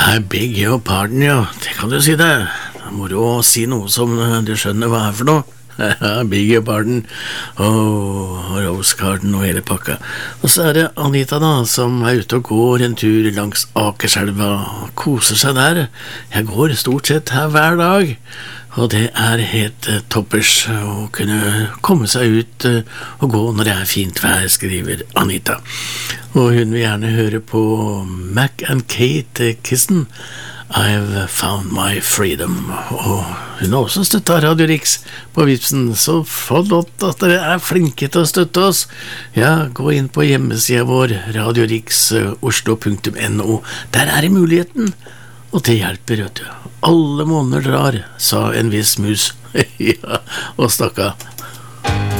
I beg your pardon, ja, det kan du si det. Da må du jo si noe som du skjønner hva er for noe. I beg your pardon, Rose Garden og hele pakka. Og så er det Anita da, som er ute og går en tur langs Akerselva og koser seg der. Jeg går stort sett her hver dag, og det er helt toppers å kunne komme seg ut og gå når det er fint vær, skriver Anita. Og hun vil gjerne høre på Mac and Kate Kissen, I've found my freedom. Og hun har også støttet Radio Rix på Vipsen, så flott at dere er flinke til å støtte oss. Ja, gå inn på hjemmesiden vår, radiorixoslo.no. Der er det muligheten, og det hjelper, vet du. Alle måneder drar, sa en viss mus. Ja, og stakka.